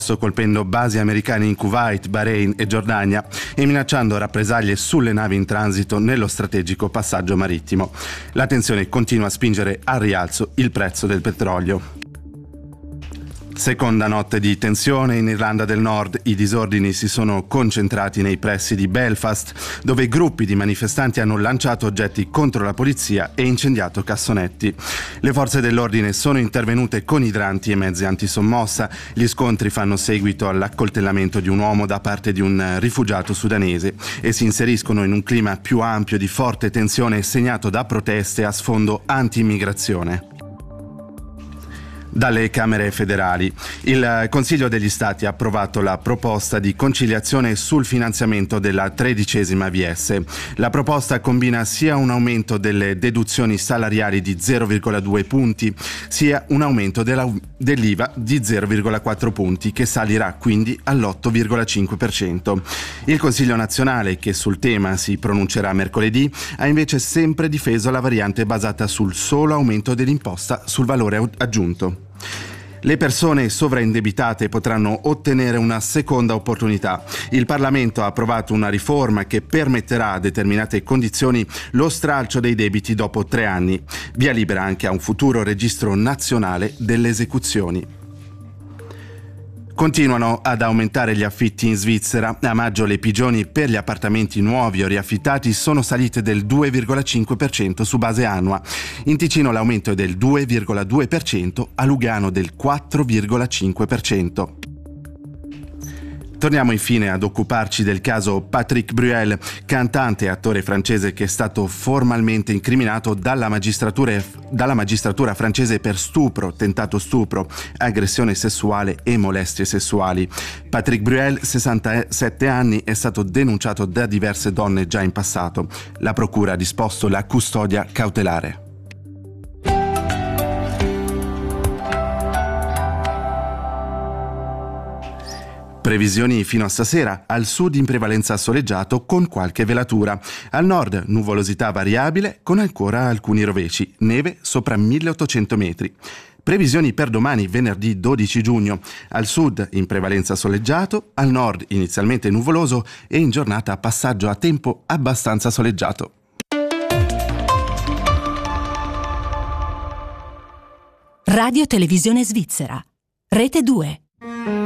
colpendo basi americane in Kuwait, Bahrain e Giordania e minacciando rappresaglie sulle navi in transito nello strategico passaggio marittimo. La tensione continua a spingere al rialzo il prezzo del petrolio. Seconda notte di tensione in Irlanda del Nord. I disordini si sono concentrati nei pressi di Belfast, dove gruppi di manifestanti hanno lanciato oggetti contro la polizia e incendiato cassonetti. Le forze dell'ordine sono intervenute con idranti e mezzi antisommossa. Gli scontri fanno seguito all'accoltellamento di un uomo da parte di un rifugiato sudanese e si inseriscono in un clima più ampio di forte tensione segnato da proteste a sfondo anti-immigrazione. Dalle Camere federali. Il Consiglio degli Stati ha approvato la proposta di conciliazione sul finanziamento della 13ª VS. La proposta combina sia un aumento delle deduzioni salariali di 0,2 punti, sia un aumento dell'IVA di 0,4 punti, che salirà quindi all'8,5%. Il Consiglio nazionale, che sul tema si pronuncerà mercoledì, ha invece sempre difeso la variante basata sul solo aumento dell'imposta sul valore aggiunto. Le persone sovraindebitate potranno ottenere una seconda opportunità. Il Parlamento ha approvato una riforma che permetterà a determinate condizioni lo stralcio dei debiti dopo 3 anni. Via libera anche a un futuro registro nazionale delle esecuzioni. Continuano ad aumentare gli affitti in Svizzera. A maggio le pigioni per gli appartamenti nuovi o riaffittati sono salite del 2,5% su base annua. In Ticino l'aumento è del 2,2%, a Lugano del 4,5%. Torniamo infine ad occuparci del caso Patrick Bruel, cantante e attore francese che è stato formalmente incriminato dalla magistratura francese per stupro, tentato stupro, aggressione sessuale e molestie sessuali. Patrick Bruel, 67 anni, è stato denunciato da diverse donne già in passato. La procura ha disposto la custodia cautelare. Previsioni fino a stasera: al sud in prevalenza soleggiato con qualche velatura, al nord nuvolosità variabile con ancora alcuni rovesci, neve sopra 1800 metri. Previsioni per domani, venerdì 12 giugno, al sud in prevalenza soleggiato, al nord inizialmente nuvoloso e in giornata passaggio a tempo abbastanza soleggiato. Radio Televisione Svizzera, Rete 2.